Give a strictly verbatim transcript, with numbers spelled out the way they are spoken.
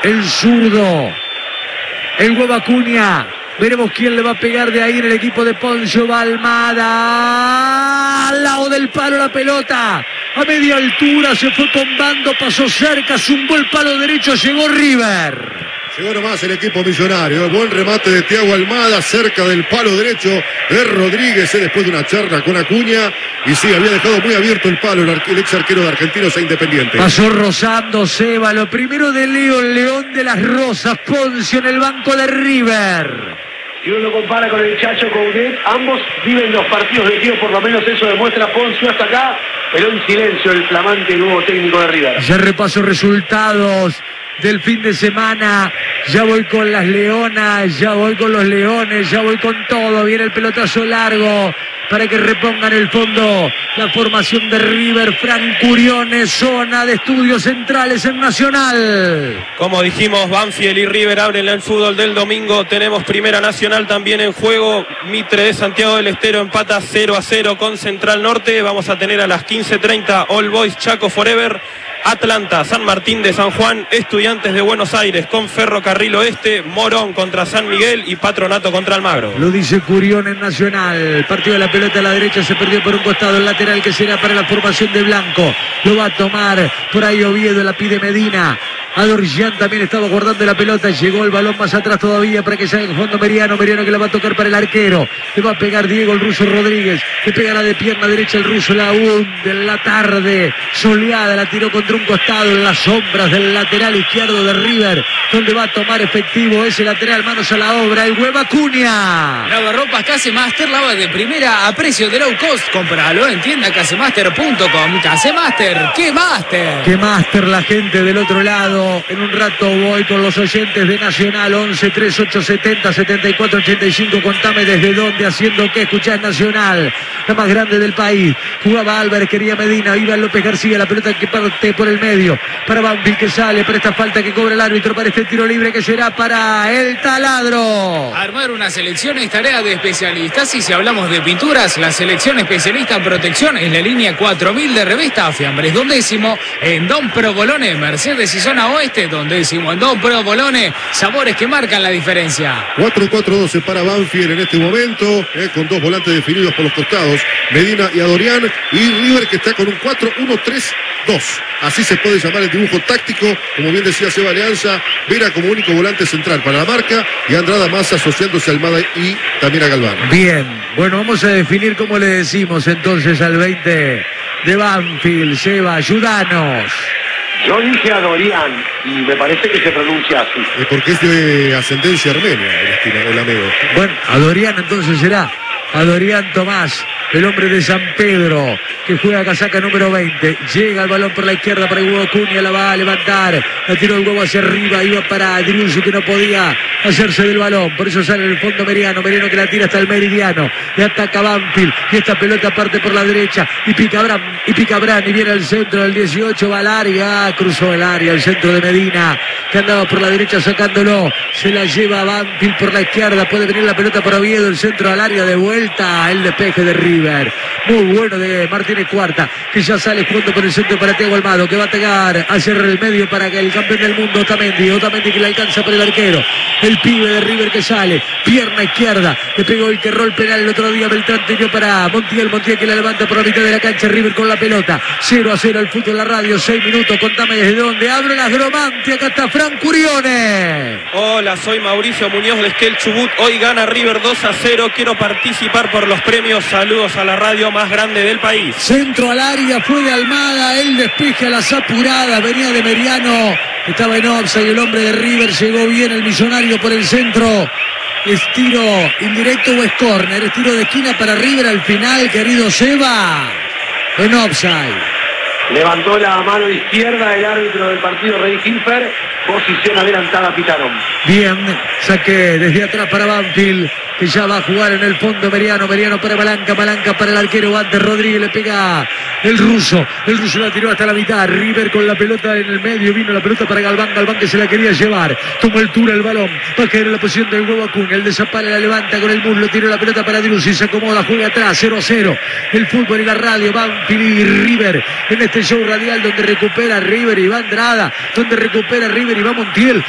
el zurdo. El huevo Acuña. Veremos quién le va a pegar de ahí en el equipo de Poncio. Va Almada. Al lado del palo la pelota. A media altura se fue combando, pasó cerca, zumbó el palo derecho, llegó River. Llegó nomás el equipo millonario. Buen remate de Thiago Almada cerca del palo derecho de Rodríguez, eh, después de una charla con Acuña. Y sí, había dejado muy abierto el palo el, el ex arquero de Argentinos e Independiente. Pasó rozando Seba. Lo primero de Leo, el León de las Rosas. Poncio en el banco de River. Si uno lo compara con el Chacho Coudet, ambos viven los partidos de tío, por lo menos eso demuestra Poncio hasta acá, pero en silencio el flamante nuevo técnico de River. Ya repaso resultados del fin de semana. Ya voy con las leonas, ya voy con los leones, ya voy con todo. Viene el pelotazo largo para que repongan el fondo la formación de River. Fran Curiones, zona de estudios centrales en Nacional. Como dijimos, Banfield y River abren el fútbol del domingo. Tenemos Primera Nacional también en juego. Mitre de Santiago del Estero empata cero a cero con Central Norte. Vamos a tener a las quince treinta All Boys Chaco Forever. Atlanta, San Martín de San Juan, Estudiantes de Buenos Aires con Ferrocarril Oeste, Morón contra San Miguel y Patronato contra Almagro. Lo dice Curión en Nacional. Partido de la pelota a la derecha, se perdió por un costado el lateral que será para la formación de Blanco. Lo va a tomar por ahí Oviedo, la pide Medina. Adorjan también estaba guardando la pelota. Llegó el balón más atrás todavía para que salga el fondo Meriano. Meriano que la va a tocar para el arquero. Le va a pegar Diego el ruso Rodríguez. Le pegará de pierna derecha el ruso. La hunde en la tarde soleada. La tiró contra un costado en las sombras del lateral izquierdo de River, donde va a tomar efectivo ese lateral. Manos a la obra. El huevo Acuña. Lavarropas Casemaster, lava de primera a precio de low cost. Cómpralo en tienda casemaster punto com. Casemaster, ¿qué máster? ¿Qué máster la gente del otro lado? En un rato voy con los oyentes de Nacional. Once treinta y ocho setenta setenta y cuatro ochenta y cinco. Contame desde dónde, haciendo qué escuchás Nacional, la más grande del país. Jugaba Álvarez, quería Medina, iba López García, la pelota que parte por el medio para Banfield, que sale para esta falta que cobra el árbitro, para este tiro libre que será para el Taladro. Armar una selección es tarea de especialistas, y si hablamos de pinturas, la selección especialista en protección es la línea cuatro mil de Revista Fiambres, dondécimo en Don Provolone, Mercedes y zona oeste, dondécimo en Don Provolone, sabores que marcan la diferencia. cuatro cuatro dos para Banfield en este momento, eh, con dos volantes definidos por los costados, Medina y Adorián, y River que está con un cuatro uno tres dos. Así se puede llamar el dibujo táctico, como bien decía Seba Alianza. Vera como único volante central para la marca y Andrada más asociándose a Almada y también a Galván. Bien, bueno, vamos a definir cómo le decimos entonces al veinte de Banfield. Seba, ayúdanos. Yo dije a Dorian y me parece que se pronuncia así. Es porque es de ascendencia armenia el, estilo, el amigo. Bueno, a Dorian entonces será. A Dorian Tomás, el hombre de San Pedro, que juega casaca número veinte. Llega el balón por la izquierda para el huevo Acuña, la va a levantar. La tiró el huevo hacia arriba, iba para Driussi, que no podía hacerse del balón. Por eso sale en el fondo Meriano. Meriano que la tira hasta el meridiano. Le ataca Banfield. Y esta pelota parte por la derecha. Y pica Bran, y pica Bran. Y viene al centro del dieciocho. Va al área. Cruzó el área. El centro de Medina, que andaba por la derecha sacándolo. Se la lleva Banfield por la izquierda. Puede venir la pelota para Oviedo. El centro al área de vuelta. El despeje de River. Muy bueno de Martínez Cuarta, que ya sale jugando por el centro para Thiago Almada, que va a pegar hacia el medio para que el campeón del mundo Otamendi, Otamendi que le alcanza por el arquero, el pibe de River que sale, pierna izquierda, le pegó el que erró el penal el otro día Beltrán Teño para Montiel, Montiel que la levanta por la mitad de la cancha, River con la pelota, cero a cero el fútbol en la radio, seis minutos, contame desde dónde, abre las Gromanti, acá está Fran Curiones. Hola, soy Mauricio Muñoz de Esquel Chubut, hoy gana River dos a cero, quiero participar por los premios, saludos a la radio más grande del país. Centro al área, fue de Almada, el despeje a las apuradas, venía de Meriano, estaba en offside, el hombre de River, llegó bien el millonario por el centro. ¿Es tiro indirecto o es córner? Es tiro de esquina para River al final, querido Seba. En offside. Levantó la mano izquierda el árbitro del partido, Rey Hilfer. Posición adelantada, pitaron. Bien, saque desde atrás para Banfield, que ya va a jugar en el fondo Meriano, Meriano para Palanca, Palanca para el arquero Ante Rodríguez, le pega el ruso, el ruso la tiró hasta la mitad, River con la pelota en el medio, vino la pelota para Galván, Galván que se la quería llevar, tomó altura el balón, va a caer en la posición del huevo Acuña, el de Zapala la levanta con el muslo, tiró la pelota para Driussi, se acomoda, juega atrás, cero a cero, el fútbol y la radio, Banfield y River, en este show radial donde recupera River y va Andrada, donde recupera River y va Montiel,